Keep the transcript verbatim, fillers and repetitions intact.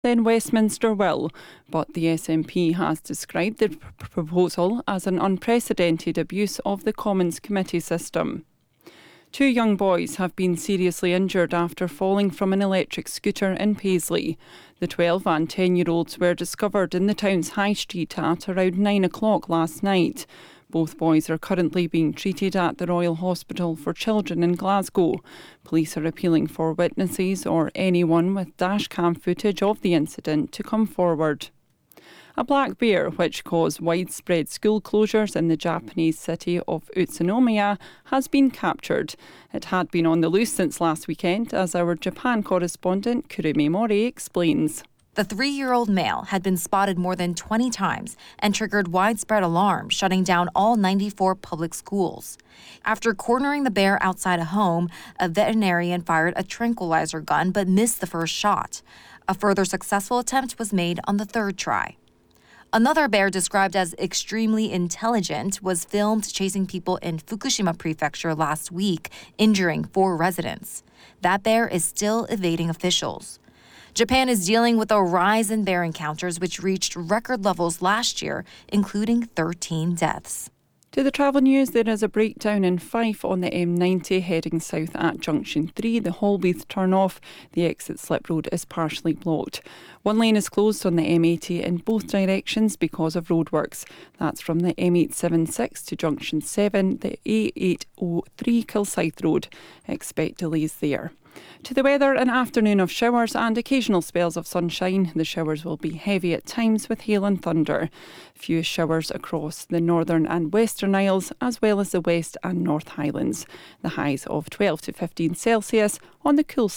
then Westminster will, but the S N P has described the p- proposal as an unprecedented abuse of the Commons committee system. Two young boys have been seriously injured after falling from an electric scooter in Paisley. The twelve and ten-year-olds were discovered in the town's high street at around nine o'clock last night. Both boys are currently being treated at the Royal Hospital for Children in Glasgow. Police are appealing for witnesses or anyone with dashcam footage of the incident to come forward. A black bear, which caused widespread school closures in the Japanese city of Utsunomiya, has been captured. It had been on the loose since last weekend, as our Japan correspondent Kurumi Mori explains. The three-year-old male had been spotted more than twenty times and triggered widespread alarm, shutting down all ninety-four public schools. After cornering the bear outside a home, a veterinarian fired a tranquilizer gun but missed the first shot. A further successful attempt was made on the third try. Another bear described as extremely intelligent was filmed chasing people in Fukushima Prefecture last week, injuring four residents. That bear is still evading officials. Japan is dealing with a rise in bear encounters, which reached record levels last year, including thirteen deaths. To the travel news, there is a breakdown in Fife on the M ninety heading south at Junction three. The Holbeath turn-off, the exit slip road is partially blocked. One lane is closed on the M eighty in both directions because of roadworks. That's from the M eight seventy-six to Junction seven, the A eight oh three Kilsyth Road. Expect delays there. To the weather, an afternoon of showers and occasional spells of sunshine. The showers will be heavy at times with hail and thunder. Few showers across the northern and western Isles, as well as the west and north Highlands. The highs of twelve to fifteen Celsius on the cool